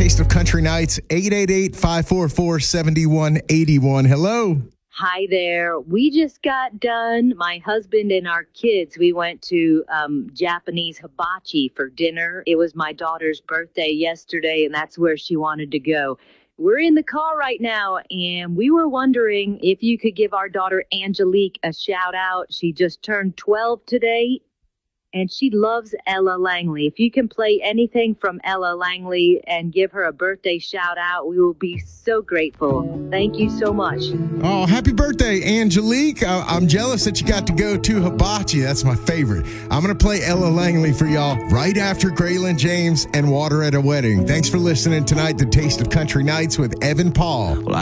Taste of Country Nights, 888-544-7181. Hello. Hi there. We just got done, my husband and our kids. We went to Japanese hibachi for dinner. It was my daughter's birthday yesterday, and that's where she wanted to go. We're in the car right now, and we were wondering if you could give our daughter Angelique a shout out. She just turned 12 today, and she loves Ella Langley. If you can play anything from Ella Langley and give her a birthday shout out, we will be so grateful. Thank you so much. Oh, happy birthday, Angelique. I'm jealous that you got to go to hibachi. That's my favorite. I'm going to play Ella Langley for y'all right after Graylin James and Water at a Wedding. Thanks for listening tonight to Taste of Country Nights with Evan Paul.